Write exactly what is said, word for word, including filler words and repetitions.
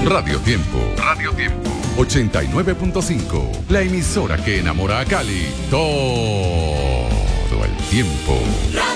Radio Tiempo. Radio Tiempo. ochenta y nueve punto cinco. La emisora que enamora a Cali todo el tiempo.